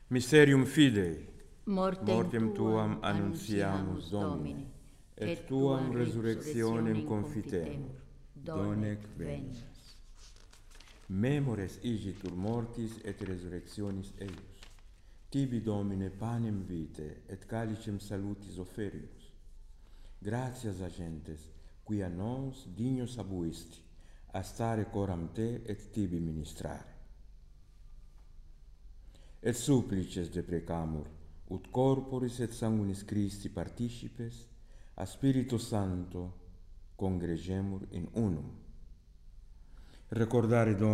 Mysterium Fidei. Mortem tuam annunciamus, Domine, et tuam resurrectionem confitemur. Donec venies. Memores igitur mortis et resurrectionis eius. Tibi, Domine, panem vitae et calicem salutis oferimus. Gratias agentes, qui a nos dignos habuisti, a stare coram te et tibi ministrare. Et supplices deprecamur, ut corporis et sanguinis Christi participes, a Spiritu Sancto congregemur in unum. Recordare, Domine,